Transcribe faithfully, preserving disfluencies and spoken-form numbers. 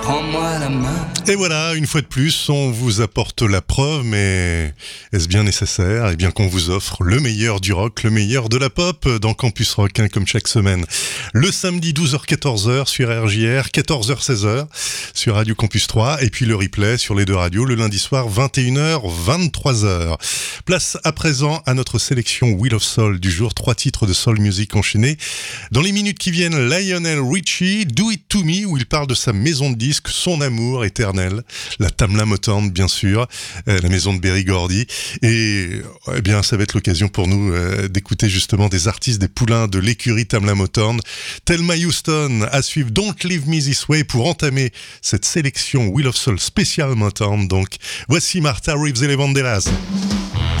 prends-moi la main. Et voilà, une fois de plus, on vous apporte la preuve, mais est-ce bien nécessaire ? Eh bien qu'on vous offre le meilleur du rock, le meilleur de la pop dans Campus Rock, hein, comme chaque semaine. Le samedi douze heures quatorze heures sur R J R, quatorze heures seize heures sur Radio Campus trois, et puis le replay sur les deux radios le lundi soir vingt et une heures vingt-trois heures. Place à présent à notre sélection Wheel of Soul du jour, trois titres de soul music enchaînés. Dans les minutes qui viennent, Lionel Richie, Do It To Me, où il parle de sa maison de disques, son amour éternel, la Tamla Motown bien sûr, euh, la maison de Berry Gordy, et eh bien ça va être l'occasion pour nous euh, d'écouter justement des artistes des poulains de l'écurie Tamla Motown. Thelma Houston, à suivre Don't Leave Me This Way pour entamer cette sélection Wheel of Soul spécial Motown. Donc voici Martha Reeves et les Vandellas.